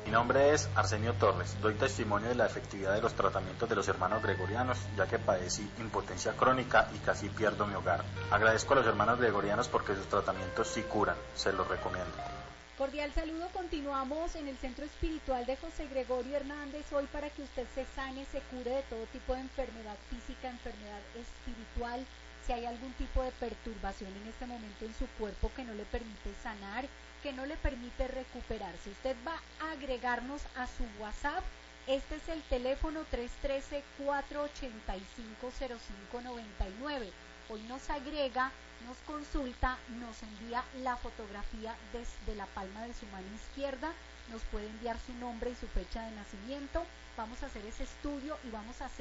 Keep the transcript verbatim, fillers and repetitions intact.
Mi nombre es Arsenio Torres, doy testimonio de la efectividad de los tratamientos de los hermanos gregorianos, ya que padecí impotencia crónica y casi pierdo mi hogar. Agradezco a los hermanos gregorianos porque sus tratamientos sí curan, se los recomiendo. Cordial saludo, continuamos en el Centro Espiritual de José Gregorio Hernández hoy para que usted se sane, se cure de todo tipo de enfermedad física, enfermedad espiritual. Si hay algún tipo de perturbación en este momento en su cuerpo que no le permite sanar, que no le permite recuperarse, usted va a agregarnos a su WhatsApp. Este es el teléfono tres uno tres, cuatro ocho cinco, cero cinco nueve nueve. Hoy nos agrega, nos consulta, nos envía la fotografía desde la palma de su mano izquierda, nos puede enviar su nombre y su fecha de nacimiento. Vamos a hacer ese estudio y vamos a hacer